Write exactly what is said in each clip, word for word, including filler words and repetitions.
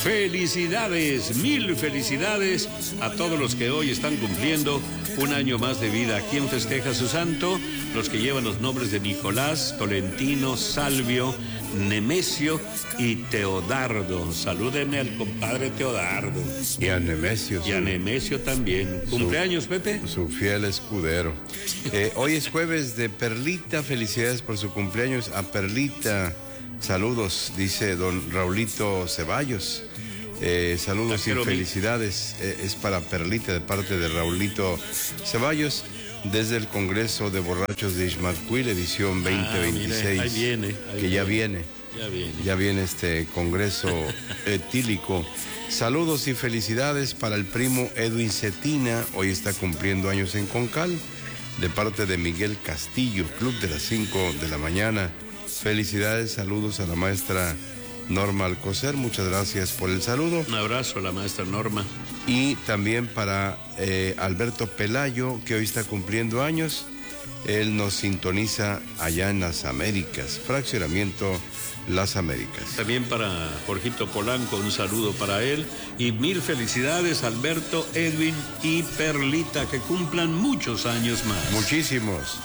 Felicidades, mil felicidades a todos los que hoy están cumpliendo un año más de vida. ¿Quién festeja su santo? Los que llevan los nombres de Nicolás, Tolentino, Salvio, Nemesio y Teodardo. Salúdenme al compadre Teodardo. Y a Nemesio. Y a Nemesio también. ¿Cumpleaños, Pepe? Su fiel escudero. Eh, hoy es jueves de Perlita. Felicidades por su cumpleaños a Perlita. Saludos, dice don Raulito Ceballos. Eh, saludos y felicidades. Eh, es para Perlita de parte de Raulito Ceballos desde el Congreso de Borrachos de Ixmatquil, edición veinte veintiséis. Ah, mire, ahí viene. Ahí que ya viene. viene. Ya viene. Ya viene este Congreso etílico. Saludos y felicidades para el primo Edwin Cetina. Hoy está cumpliendo años en Concal. De parte de Miguel Castillo, Club de las cinco de la mañana. Felicidades, saludos a la maestra Norma Alcocer, muchas gracias por el saludo. Un abrazo a la maestra Norma. Y también para eh, Alberto Pelayo, que hoy está cumpliendo años. Él nos sintoniza allá en las Américas, fraccionamiento Las Américas. También para Jorgito Polanco, un saludo para él. Y mil felicidades, Alberto, Edwin y Perlita, que cumplan muchos años más. Muchísimos.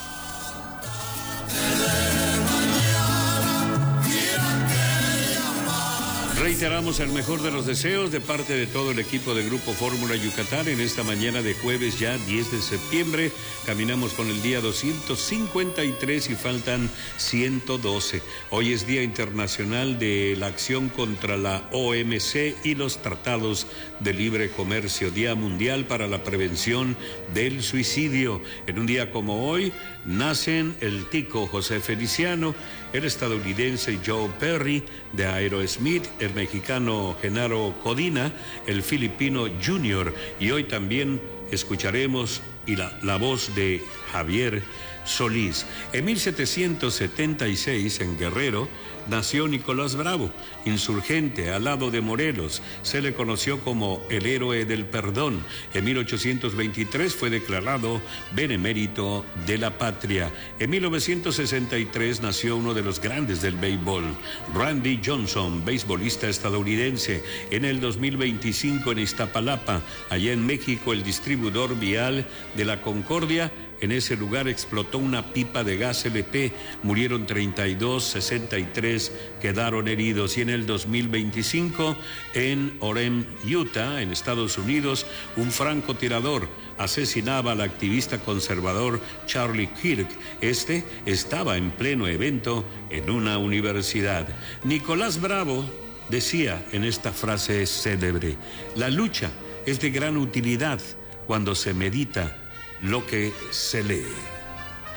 Reiteramos el mejor de los deseos de parte de todo el equipo de Grupo Fórmula Yucatán en esta mañana de jueves ya diez de septiembre. Caminamos con el día doscientos cincuenta y tres y faltan ciento doce. Hoy es Día Internacional de la Acción contra la O M C y los Tratados de Libre Comercio, Día Mundial para la Prevención del Suicidio. En un día como hoy nacen el tico José Feliciano, el estadounidense Joe Perry de Aerosmith, el mexicano Genaro Codina, el filipino Junior, y hoy también escucharemos y la, la voz de Javier Solís. En mil setecientos setenta y seis, en Guerrero, nació Nicolás Bravo, insurgente al lado de Morelos. Se le conoció como el héroe del perdón. En mil ochocientos veintitrés fue declarado benemérito de la patria. En mil novecientos sesenta y tres nació uno de los grandes del béisbol, Randy Johnson, beisbolista estadounidense. En el dos mil veinticinco, en Iztapalapa, allá en México, el distribuidor vial de la Concordia, en ese lugar explotó una pipa de gas L P, murieron treinta y dos, sesenta y tres quedaron heridos. Y en el dos mil veinticinco, en Orem, Utah, en Estados Unidos, un francotirador asesinaba al activista conservador Charlie Kirk. Este estaba en pleno evento en una universidad. Nicolás Bravo decía en esta frase célebre: la lucha es de gran utilidad cuando se medita lo que se lee.